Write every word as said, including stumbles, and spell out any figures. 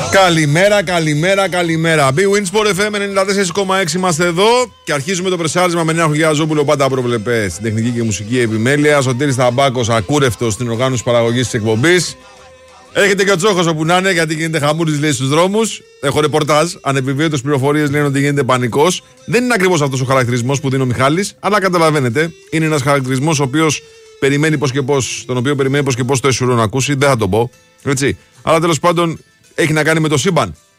Καλημέρα, καλημέρα, καλημέρα. Bwinsport εφ εμ ενενήντα τέσσερα κόμμα έξι είμαστε εδώ και αρχίζουμε το πρεσάρισμα με Νέα Γιαζόπουλο, πάντα προβλεπέ στην τεχνική και μουσική επιμέλεια. Σωτήρης Ταμπάκος, ακούρευτος στην οργάνωση παραγωγής της εκπομπής. Έρχεται και ο Τσόχος όπου να είναι, γιατί γίνεται χαμούρης, λέει, στους δρόμους. Έχω ρεπορτάζ. Ανεπιβίωτες πληροφορίες λένε ότι γίνεται πανικός. Δεν είναι ακριβώς αυτός ο χαρακτηρισμός που δίνει ο Μιχάλης, αλλά καταλαβαίνετε, είναι ένας χαρακτηρισμός ο οποίος περιμένει πώς και πώς, τον οποίο περιμένει πώς και πώς το έσουρο να ακούσει. Δεν θα τον πω. Έτσι. Αλλά τέλος πάντων έχει να κάνει με το σύμπαν.